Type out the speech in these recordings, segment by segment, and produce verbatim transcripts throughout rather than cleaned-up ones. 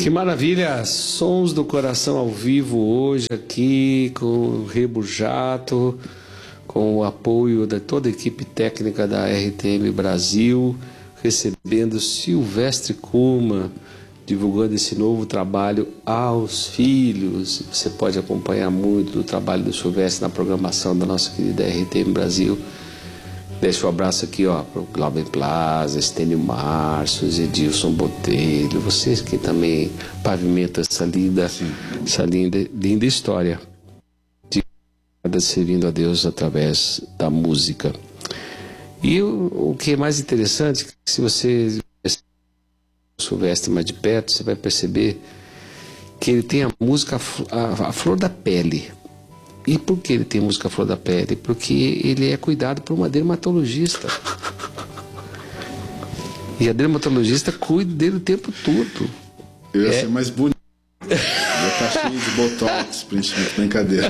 Que maravilha! Sons do Coração ao vivo hoje aqui com o Rebo Jato, com o apoio de toda a equipe técnica da R T M Brasil, recebendo Silvestre Kuma, divulgando esse novo trabalho aos filhos. Você pode acompanhar muito do trabalho do Silvestre na programação da nossa querida R T M Brasil. Deixa um abraço aqui, ó, para o Glauber Plaza, Estênio Márcio, Edilson Botelho, vocês que também pavimentam essa linda, essa linda, linda história de servindo a Deus através da música. E o, o que é mais interessante, se você o Silvestre mais de perto, você vai perceber que ele tem a música a, a flor da pele. E por que ele tem música flor da pele? Porque ele é cuidado por uma dermatologista. E a dermatologista cuida dele o tempo todo. Eu ia é... ser mais bonito. Eu ia estar cheio de botox, principalmente, brincadeira.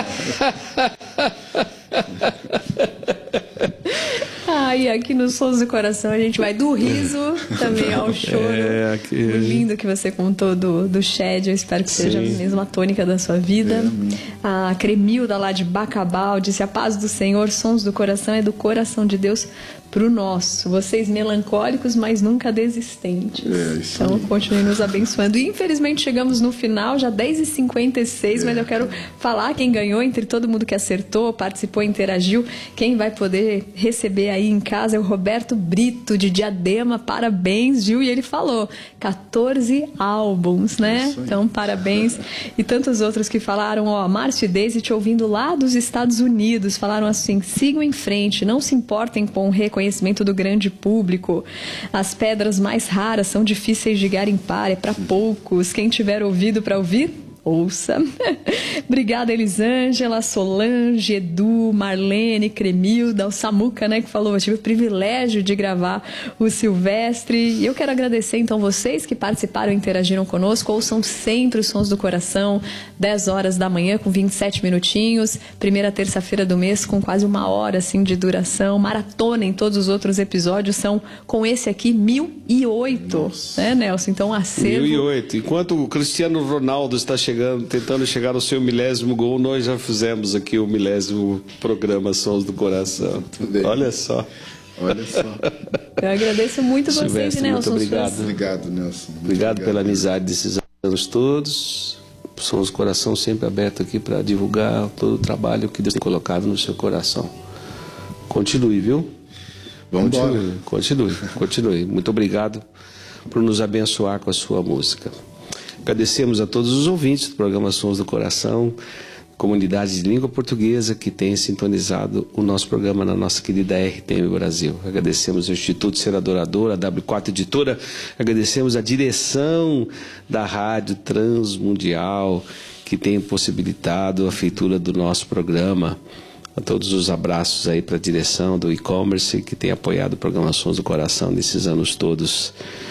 Ah, e aqui no Sons do Coração a gente vai do riso também ao choro. É, aqui... O lindo que você contou do, do Shed, eu espero que Sim. seja mesmo a tônica da sua vida. É, a Cremilda lá de Bacabal disse: a paz do Senhor, Sons do Coração é do coração de Deus pro nosso. Vocês melancólicos, mas nunca desistentes. É, isso então, aí. Continue nos abençoando. E infelizmente chegamos no final, já dez e cinquenta e seis, é. mas eu quero falar quem ganhou, entre todo mundo que acertou, participou, interagiu. Quem vai poder receber aí em casa é o Roberto Brito, de Diadema. Parabéns, viu? E ele falou quatorze álbuns, né? Então, parabéns. E tantos outros que falaram, ó, Márcio e Deise te ouvindo lá dos Estados Unidos, falaram assim: sigam em frente, não se importem com o reconhecimento do grande público. As pedras mais raras são difíceis de garimpar, é para poucos. Quem tiver ouvido para ouvir, ouça. Obrigada, Elisângela, Solange, Edu, Marlene, Cremilda, o Samuca, né, que falou: eu tive o privilégio de gravar o Silvestre. E eu quero agradecer, então, vocês que participaram e interagiram conosco. Ouçam sempre os Sons do Coração, dez horas da manhã, com vinte e sete minutinhos. Primeira terça-feira do mês, com quase uma hora, assim, de duração. Maratona em todos os outros episódios. São, com esse aqui, mil e oito. Nossa. Né, Nelson? Então, acervo... Mil e oito. Enquanto o Cristiano Ronaldo está chegando tentando chegar ao seu milésimo gol, nós já fizemos aqui o milésimo programa Sons do Coração. Olha só. Olha só. Eu agradeço muito vocês, Silvestre, Nelson. Muito obrigado. Obrigado, Nelson. Muito obrigado, obrigado pela amizade desses anos todos. Sons do Coração sempre aberto aqui para divulgar todo o trabalho que Deus tem colocado no seu coração. Continue, viu? Vamos continue, embora. continue, continue. Muito obrigado por nos abençoar com a sua música. Agradecemos a todos os ouvintes do programa Sons do Coração, comunidade de língua portuguesa que tem sintonizado o nosso programa na nossa querida R T M Brasil. Agradecemos ao Instituto Ser Adorador, a W quatro Editora, agradecemos a direção da Rádio Transmundial que tem possibilitado a feitura do nosso programa. A todos os abraços aí para a direção do e-commerce que tem apoiado o programa Sons do Coração nesses anos todos.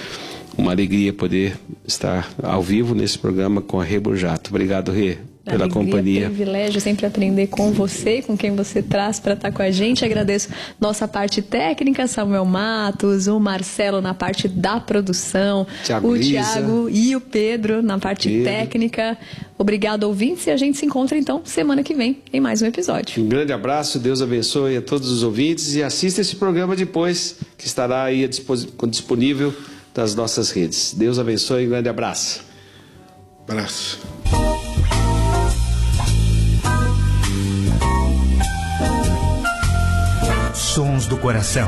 Uma alegria poder estar ao vivo nesse programa com a Rebo Jato. Obrigado, Rê, pela alegria, companhia. Privilégio sempre aprender com você, com quem você traz para estar com a gente. Agradeço nossa parte técnica, Samuel Matos, o Marcelo na parte da produção, Thiago o Lisa, Thiago e o Pedro na parte Pedro. técnica. Obrigado, ouvintes, e a gente se encontra então semana que vem em mais um episódio. Um grande abraço, Deus abençoe a todos os ouvintes e assista esse programa depois, que estará aí disponível das nossas redes. Deus abençoe e um grande abraço. Abraço. Sons do Coração.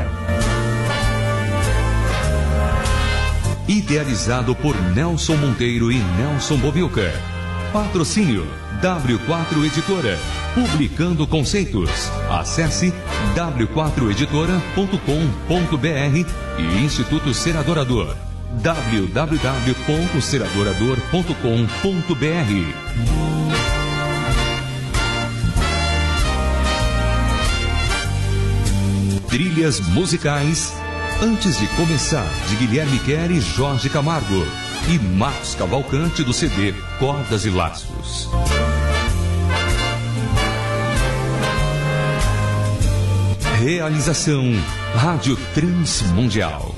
Idealizado por Nelson Monteiro e Nelson Bobilca. Patrocínio W quatro Editora. Publicando conceitos. Acesse w quatro editora ponto com ponto b r e Instituto Ser Adorador. w w w ponto ser adorador ponto com ponto b r. Trilhas musicais Antes de Começar, de Guilherme Quer e Jorge Camargo. E Marcos Cavalcante, do C D Cordas e Laços. Realização Rádio Transmundial.